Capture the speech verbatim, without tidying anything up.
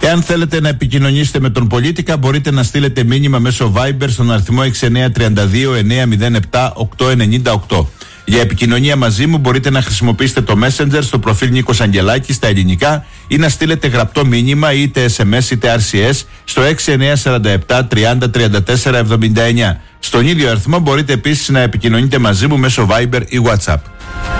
Εάν θέλετε να επικοινωνήσετε με τον Πολίτικα, μπορείτε να στείλετε μήνυμα μέσω Viber στον αριθμό έξι εννιά τρία δύο εννιά μηδέν επτά οκτώ εννιά οκτώ. Για επικοινωνία μαζί μου μπορείτε να χρησιμοποιήσετε το Messenger στο προφίλ Νίκος Αγγελάκης στα ελληνικά ή να στείλετε γραπτό μήνυμα είτε ες εμ ες είτε αρ σι ες στο έξι εννιά τέσσερα επτά τριάντα τριάντα τέσσερα εβδομήντα εννιά. Στον ίδιο αριθμό μπορείτε επίσης να επικοινωνείτε μαζί μου μέσω Viber ή WhatsApp.